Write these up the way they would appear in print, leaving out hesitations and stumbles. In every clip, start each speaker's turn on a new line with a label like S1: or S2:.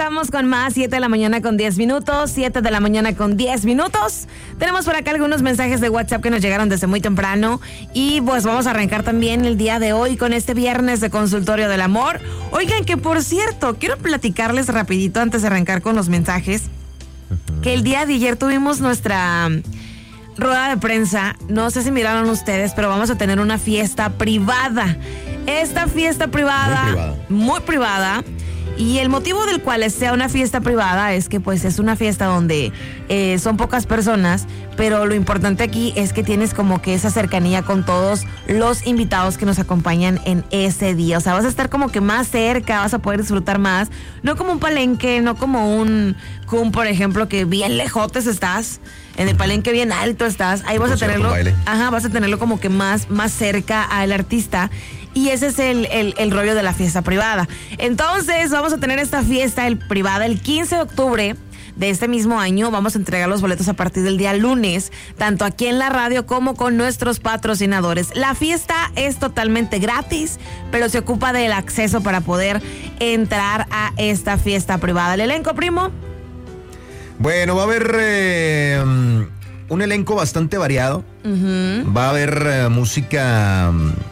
S1: regresamos con más, 7 de la mañana con 10 minutos, 7 de la mañana con 10 minutos. Tenemos por acá algunos mensajes de WhatsApp que nos llegaron desde muy temprano y pues vamos a arrancar también el día de hoy con este viernes de Consultorio del Amor. Oigan, que por cierto, quiero platicarles rapidito antes de arrancar con los mensajes, que el día de ayer tuvimos nuestra rueda de prensa. No sé si miraron ustedes, pero vamos a tener una fiesta privada. Esta fiesta privada, muy privada. Y el motivo del cual sea una fiesta privada es que pues es una fiesta donde son pocas personas, pero lo importante aquí es que tienes como que esa cercanía con todos los invitados que nos acompañan en ese día. O sea, vas a estar como que más cerca, vas a poder disfrutar más, no como un palenque, no como un CUM, por ejemplo, que bien lejotes estás, en el palenque bien alto estás, ahí vas a tenerlo, vas a tenerlo como que más cerca al artista. Y ese es el rollo de la fiesta privada. Entonces, vamos a tener esta fiesta privada el 15 de octubre de este mismo año. Vamos a entregar los boletos a partir del día lunes, tanto aquí en la radio como con nuestros patrocinadores. La fiesta es totalmente gratis, pero se ocupa del acceso para poder entrar a esta fiesta privada. ¿El elenco, primo?
S2: Bueno, va a haber un elenco bastante variado. Va a haber música...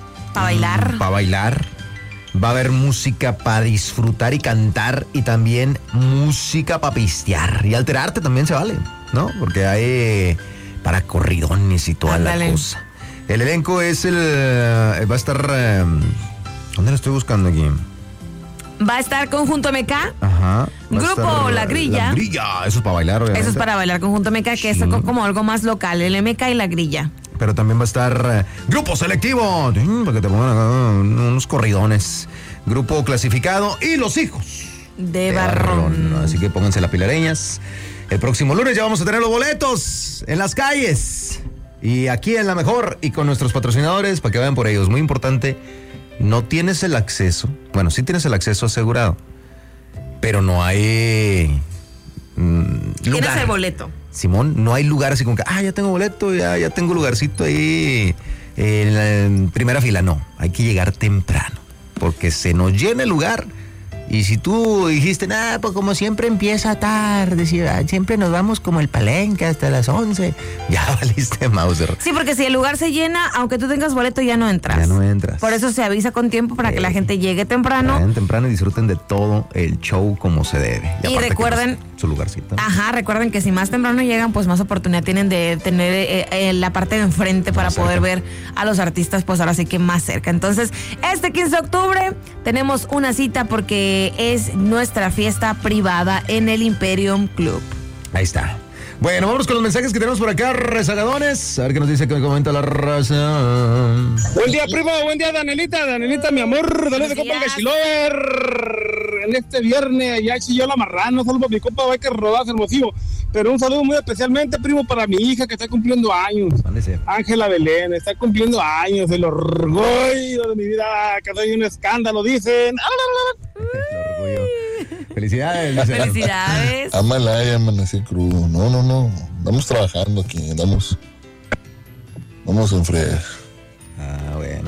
S2: Para bailar. Va a haber música para disfrutar y cantar, y también música para pistear. Y alterarte también se vale, ¿no? Porque hay para corridones y toda la cosa. El elenco es va a estar... ¿dónde lo estoy buscando aquí?
S1: Va a estar Conjunto MK.
S2: Ajá.
S1: Grupo La Grilla.
S2: La Grilla, eso es para bailar, obviamente.
S1: Eso es para bailar, Conjunto MK, que es como algo más local, el MK y La Grilla.
S2: Pero también va a estar Grupo Selectivo, para que te pongan unos corridones. Grupo Clasificado y Los Hijos
S1: de Barrón.
S2: Así que pónganse las pilareñas. El próximo lunes ya vamos a tener los boletos en las calles. Y aquí en La Mejor y con nuestros patrocinadores para que vayan por ellos. Muy importante, no tienes el acceso. Bueno, sí tienes el acceso asegurado, pero no hay lugar.
S1: Tienes el boleto.
S2: Simón, no hay lugar así como que, ya tengo boleto, ya tengo lugarcito ahí en primera fila. No, hay que llegar temprano, porque se nos llena el lugar. Y si tú dijiste, pues como siempre empieza tarde, siempre nos vamos como el palenque hasta las 11, ya valiste Mauser.
S1: Sí, porque si el lugar se llena, aunque tú tengas boleto, ya no entras.
S2: Ya no entras.
S1: Por eso se avisa con tiempo para que la gente llegue temprano.
S2: Vayan temprano y disfruten de todo el show como se debe.
S1: Y recuerden,
S2: pues, su lugarcito.
S1: Recuerden que si más temprano llegan, pues más oportunidad tienen de tener la parte de enfrente para poder ver a los artistas, pues ahora sí que más cerca. Entonces, este 15 de octubre tenemos una cita porque es nuestra fiesta privada en el Imperium Club.
S2: Ahí está. Bueno, vamos con los mensajes que tenemos por acá, rezagadones. A ver qué nos dice, que comenta la raza.
S3: Buen día, primo. Buen día, Danielita. Danielita, mi amor. Dale de compa Gachilover. En este viernes ya chilló la marrana. Solo para mi compa va a que rodar Hermosillo. Pero un saludo muy especialmente, primo, para mi hija que está cumpliendo años. Ángela Belén, está cumpliendo años. El orgullo de mi vida, que soy un escándalo, dicen.
S2: El orgullo. Felicidades.
S1: Felicidades.
S4: Amalaya, amanecí crudo. No. Estamos trabajando aquí. Vamos en frega.
S2: Bueno.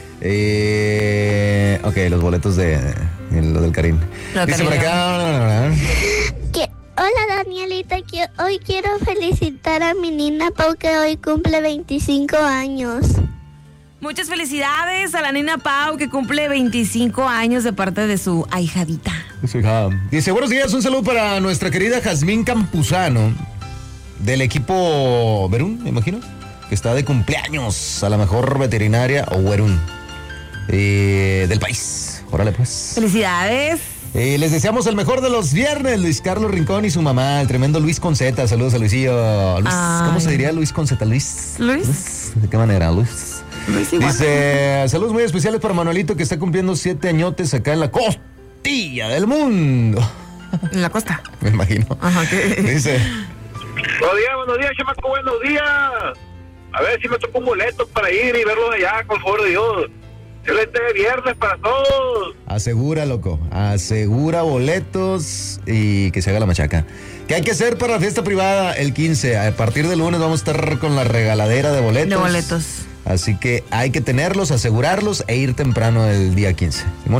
S2: Ok, los boletos de lo del Karim. Dice por acá.
S5: Hola, Danielita, hoy quiero felicitar a mi nina Pau, que hoy cumple 25 años.
S1: Muchas felicidades a la nena Pau, que cumple 25 años de parte de su ahijadita.
S2: Dice, buenos días, un saludo para nuestra querida Jazmín Campuzano, del equipo Verún, me imagino, que está de cumpleaños, a la mejor veterinaria o Verún del país. Órale, pues.
S1: Felicidades.
S2: Les deseamos el mejor de los viernes, Luis Carlos Rincón y su mamá, el tremendo Luis Conceta. Saludos a Luisillo. Luis, ¿cómo se diría Luis Conceta? Luis. ¿De qué manera, Luis? Dice, saludos muy especiales para Manuelito, que está cumpliendo 7 añotes acá en la costilla del mundo.
S1: En la costa.
S2: Me imagino.
S1: Ajá, ¿qué?
S2: Dice,
S3: Buenos días, chamaco, buenos días. A ver si me toca un boleto para ir y verlos allá, con favor de Dios. Excelente viernes para todos.
S2: Asegura, loco. Asegura boletos y que se haga la machaca. ¿Qué hay que hacer para la fiesta privada el 15? A partir del lunes vamos a estar con la regaladera de boletos. Así que hay que tenerlos, asegurarlos e ir temprano el día 15. Simón.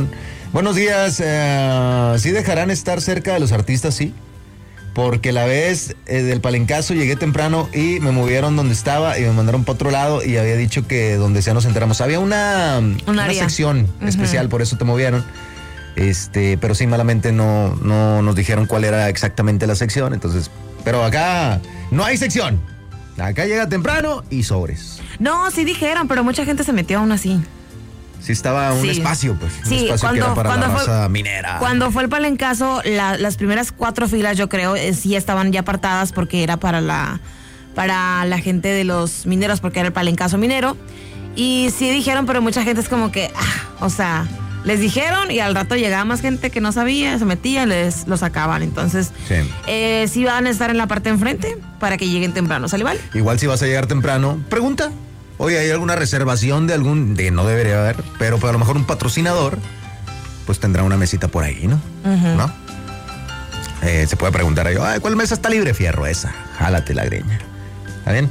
S2: Buenos días. ¿Sí dejarán estar cerca de los artistas? Sí. Porque la vez del palencazo llegué temprano y me movieron donde estaba y me mandaron para otro lado y había dicho que donde sea nos enteramos. Había una sección especial, por eso te movieron. Pero sí, malamente no nos dijeron cuál era exactamente la sección. Entonces, pero acá no hay sección. Acá llega temprano y sobres.
S1: No, sí dijeron, pero mucha gente se metió aún así.
S2: Sí estaba un espacio, pues.
S1: Sí,
S2: un espacio que era para la raza minera.
S1: Cuando fue el palencazo, las primeras 4 filas, yo creo, sí estaban ya apartadas porque era para la gente de los mineros, porque era el palencazo minero. Y sí dijeron, pero mucha gente es como que, les dijeron y al rato llegaba más gente que no sabía, se metía y lo sacaban. Entonces, sí van a estar en la parte de enfrente para que lleguen temprano, ¿sale, vale?
S2: Igual si vas a llegar temprano, pregunta. Oye, ¿hay alguna reservación no debería haber, pero a lo mejor un patrocinador, pues tendrá una mesita por ahí, ¿no? Uh-huh. ¿No? Se puede preguntar ahí, ¿cuál mesa está libre? Fierro, esa, jálate la greña. ¿Está bien?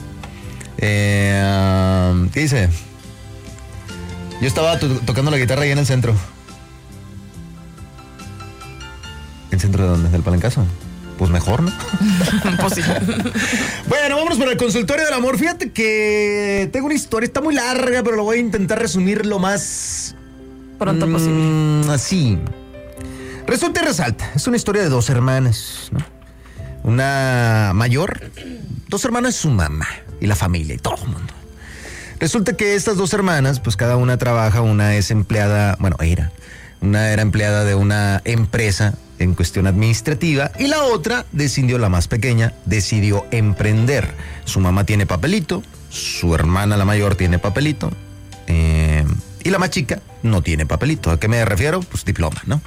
S2: ¿Qué dice? Yo estaba tocando la guitarra ahí en el centro. ¿El centro de dónde? ¿Del palencazo? Pues mejor, ¿no?
S1: Posible.
S2: Bueno, vámonos para el consultorio del amor. Fíjate que tengo una historia, está muy larga, pero lo voy a intentar resumir lo más
S1: pronto posible.
S2: Así. Resulta y resalta. Es una historia de 2 hermanas, ¿no? Una mayor, 2 hermanas, su mamá y la familia y todo el mundo. Resulta que estas 2 hermanas, pues cada una trabaja, una es empleada, una era empleada de una empresa en cuestión administrativa y la otra la más pequeña, decidió emprender. Su mamá tiene papelito, su hermana la mayor tiene papelito y la más chica no tiene papelito. ¿A qué me refiero? Pues diploma, ¿no?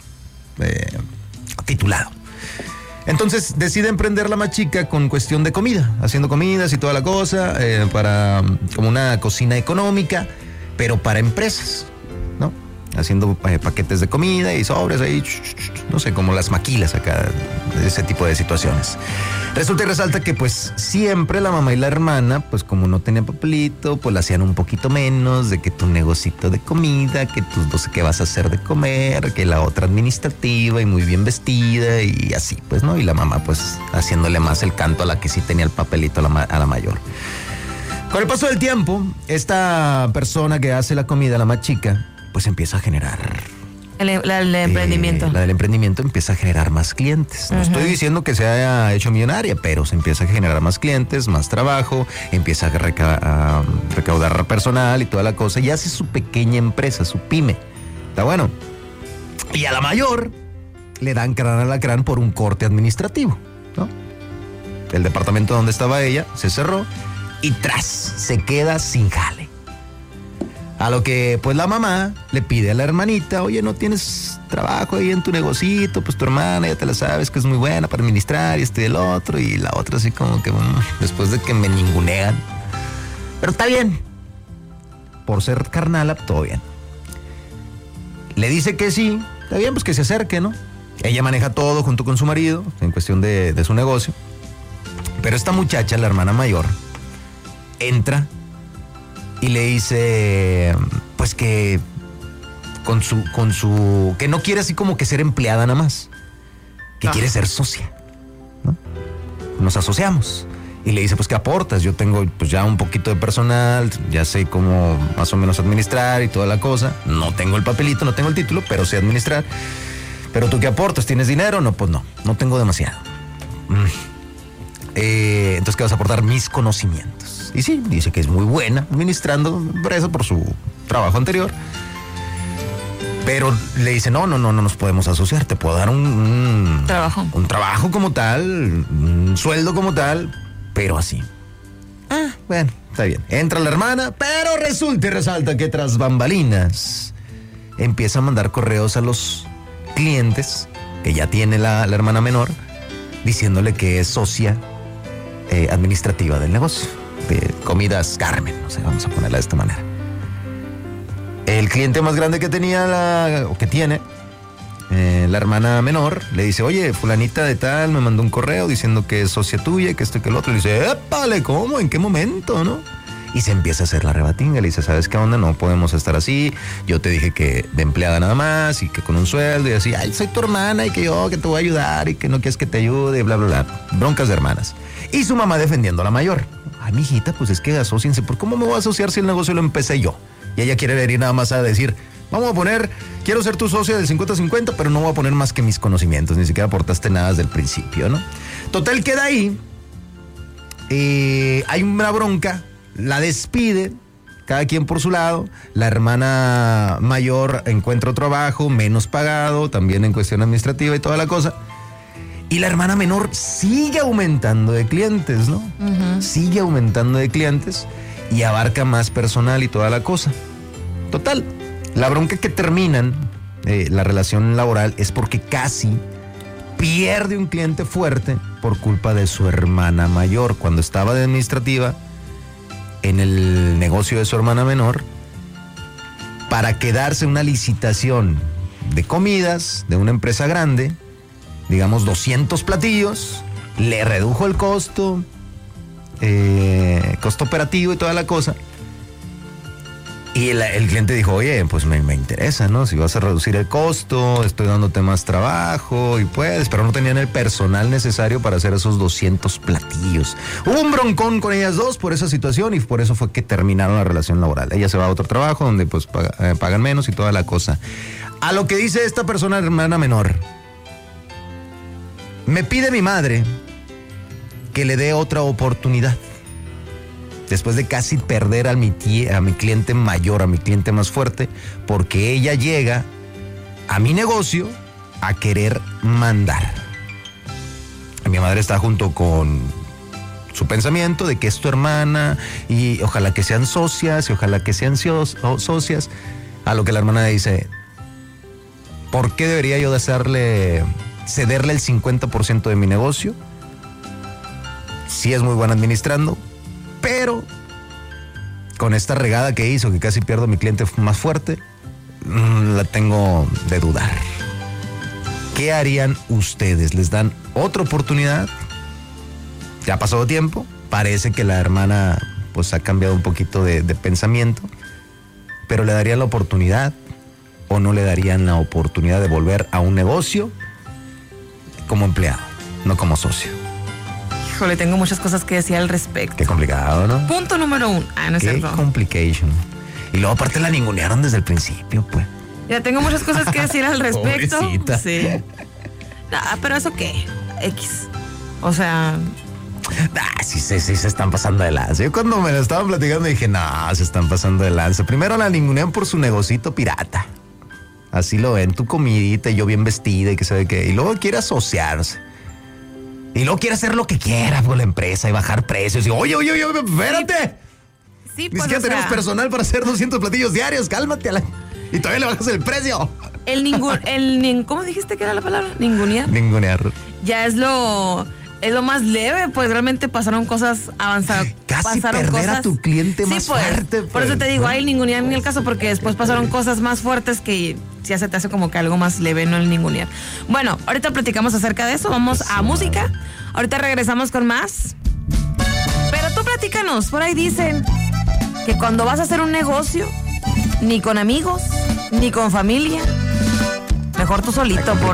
S2: Titulado. Entonces decide emprender la más chica con cuestión de comida, haciendo comidas y toda la cosa, para como una cocina económica, pero para empresas, ¿no? Haciendo paquetes de comida y sobres ahí, no sé, como las maquilas acá, ese tipo de situaciones. Resulta y resalta que pues siempre la mamá y la hermana, pues como no tenían papelito, pues la hacían un poquito menos, de que tu negocito de comida, que tus 12 que vas a hacer de comer, que la otra administrativa y muy bien vestida y así, pues, ¿no? Y la mamá pues haciéndole más el canto a la que sí tenía el papelito a la mayor. Con el paso del tiempo, esta persona que hace la comida, la más chica, pues empieza a generar...
S1: La del emprendimiento.
S2: La del emprendimiento empieza a generar más clientes. No estoy diciendo que se haya hecho millonaria, pero se empieza a generar más clientes, más trabajo, empieza a recaudar personal y toda la cosa, y hace su pequeña empresa, su pyme. Está bueno. Y a la mayor le dan crán a la crán por un corte administrativo, ¿no? El departamento donde estaba ella se cerró y se queda sin jale. A lo que pues la mamá le pide a la hermanita, oye, ¿no tienes trabajo ahí en tu negocito? Pues tu hermana ya te la sabes que es muy buena para administrar y y el otro. Y la otra así como que después de que me ningunean. Pero está bien. Por ser carnala, todo bien. Le dice que sí, está bien, pues que se acerque, ¿no? Ella maneja todo junto con su marido en cuestión de su negocio. Pero esta muchacha, la hermana mayor, entra y le dice, pues que que no quiere así como que ser empleada nada más, que quiere ser socia, ¿no? Nos asociamos. Y le dice, pues, ¿qué aportas? Yo tengo pues ya un poquito de personal, ya sé cómo más o menos administrar y toda la cosa. No tengo el papelito, no tengo el título, pero sé administrar. Pero ¿tú qué aportas? ¿Tienes dinero? No, pues no tengo demasiado. Entonces, ¿qué vas a aportar? Mis conocimientos. Y sí, dice que es muy buena administrando empresa por su trabajo anterior. Pero le dice, no nos podemos asociar. Te puedo dar un trabajo como tal, un sueldo como tal, pero así. Bueno, está bien. Entra la hermana, pero resulta y resalta que tras bambalinas empieza a mandar correos a los clientes que ya tiene la hermana menor, diciéndole que es socia administrativa del negocio de Comidas Carmen, no sé, vamos a ponerla de esta manera. El cliente más grande que tenía que tiene la hermana menor le dice, oye, fulanita de tal me mandó un correo diciendo que es socia tuya, que esto y que el otro. Le dice, épale, ¿cómo? ¿En qué momento? ¿No? Y se empieza a hacer la rebatinga. Le dice, ¿sabes qué onda? No podemos estar así. Yo te dije que de empleada nada más y que con un sueldo y así. Ay, soy tu hermana y que yo que te voy a ayudar y que no quieres que te ayude y bla, bla, bla. Broncas de hermanas. Y su mamá defendiendo a la mayor. Ay, mijita, pues es que asóciense. ¿Por cómo me voy a asociar si el negocio lo empecé yo? Y ella quiere venir nada más a decir, vamos a poner, quiero ser tu socio del 50-50, pero no voy a poner más que mis conocimientos. Ni siquiera aportaste nada desde el principio, ¿no? Total, queda ahí. Hay una bronca. La despide, cada quien por su lado. La hermana mayor encuentra otro trabajo, menos pagado, también en cuestión administrativa y toda la cosa. Y la hermana menor sigue aumentando de clientes, ¿no? Uh-huh. Sigue aumentando de clientes y abarca más personal y toda la cosa. Total, la bronca que terminan la relación laboral es porque casi pierde un cliente fuerte por culpa de su hermana mayor. Cuando estaba de administrativa en el negocio de su hermana menor, para quedarse una licitación de comidas de una empresa grande, digamos 200 platillos, le redujo el costo operativo y toda la cosa. Y el cliente dijo, oye, pues me interesa, ¿no? Si vas a reducir el costo, estoy dándote más trabajo y puedes, pero no tenían el personal necesario para hacer esos 200 platillos. Hubo un broncón con ellas dos por esa situación y por eso fue que terminaron la relación laboral. Ella se va a otro trabajo donde pues pagan menos y toda la cosa. A lo que dice esta persona, hermana menor, me pide mi madre que le dé otra oportunidad. Después de casi perder a mi cliente mayor, a mi cliente más fuerte, porque ella llega a mi negocio a querer mandar. Mi madre está junto con su pensamiento de que es tu hermana y ojalá que sean socias y ojalá que sean socias. A lo que la hermana dice, ¿por qué debería yo cederle el 50% de mi negocio? Sí es muy buena administrando, pero con esta regada que hizo, que casi pierdo a mi cliente más fuerte, la tengo de dudar. ¿Qué harían ustedes? ¿Les dan otra oportunidad? Ya ha pasado tiempo, parece que la hermana pues ha cambiado un poquito de pensamiento, pero ¿le darían la oportunidad o no le darían la oportunidad de volver a un negocio como empleado, no como socio?
S1: Híjole, tengo muchas cosas que decir al respecto.
S2: Qué complicado, ¿no?
S1: Punto número 1. No es cierto.
S2: Qué complication. Y luego aparte la ningunearon desde el principio, pues.
S1: Ya tengo muchas cosas que decir al respecto.
S2: Pobrecita.
S1: Sí. No, pero ¿eso qué? X. O sea...
S2: Sí se están pasando de lanza. Yo cuando me lo estaban platicando dije, no, se están pasando de lanza. Primero la ningunean por su negocito pirata. Así lo ven, tu comidita y yo bien vestida y que sabe qué. Y luego quiere asociarse. Y luego quiere hacer lo que quiera por la empresa y bajar precios. Y oye, espérate.
S1: Sí,
S2: pues, ni siquiera tenemos personal para hacer 200 platillos diarios. Cálmate. Y todavía le bajas el precio.
S1: ¿Cómo dijiste que era la palabra? Ningunear.
S2: Ningunear.
S1: Ya es lo más leve, pues realmente pasaron cosas avanzadas.
S2: Casi perder a tu cliente más fuerte. Pues.
S1: Por eso te digo, ahí el ningunear ni el caso, porque después pasaron cosas más fuertes que ya se te hace como que algo más leve, no el ningunear. Bueno, ahorita platicamos acerca de eso, vamos a música. Ahorita regresamos con más. Pero tú platícanos, por ahí dicen que cuando vas a hacer un negocio, ni con amigos, ni con familia, mejor tú solito,